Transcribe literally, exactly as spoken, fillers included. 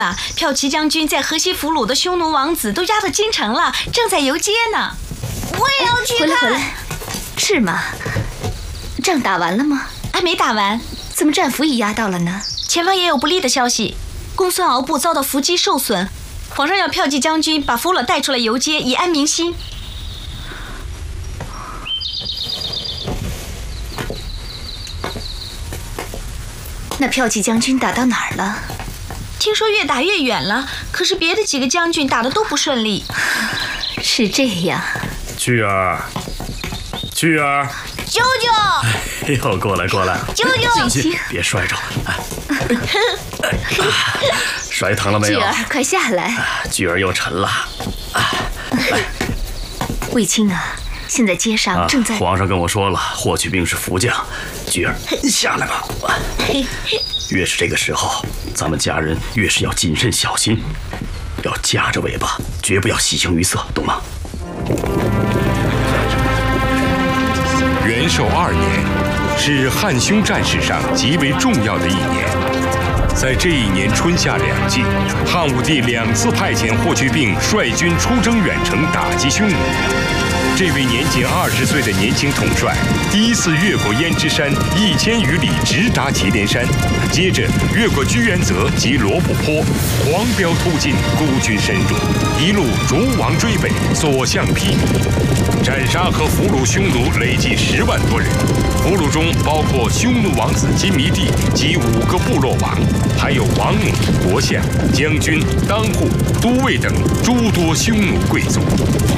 啊，骠骑将军在河西俘虏的匈奴王子都押到京城了，正在游街呢。我也要去看。 回来回来，是吗？仗打完了吗？ 还没打完。 怎么战俘已押到了呢？ 前方也有不利的消息，公孙敖部遭到伏击受损，皇上要骠骑将军把俘虏带出来游街，以安民心。 那骠骑将军打到哪儿了？ 听说越打越远了，可是别的几个将军打得都不顺利。 是这样。 菊儿，菊儿， 舅舅， 哎呦，过来过来， 舅舅， 去，别摔着，摔疼了没有？ 菊儿，快下来。 菊儿又沉了。来， 卫青啊，现在街上正在…… 啊、皇上跟我说了，霍去病是福将。菊儿，下来吧。越是这个时候，咱们家人越是要谨慎小心，要夹着尾巴，绝不要喜形于色，懂吗？ 元寿二年，是汉匈战事上极为重要的一年。在这一年春夏两季，汉武帝两次派遣霍去病率军出征远程，打击匈奴。这位年仅二十岁的年轻统帅，第一次越过胭脂山一千余里，直达祁连山，接着越过居延泽及罗布泊，狂飙突进，孤军深入，一路逐王追北，所向披靡，斩杀和俘虏匈奴累计十万多人，俘虏中包括匈奴王子金弥帝及五个部落王，还有王母、国相、将军、当户、都尉等诸多匈奴贵族。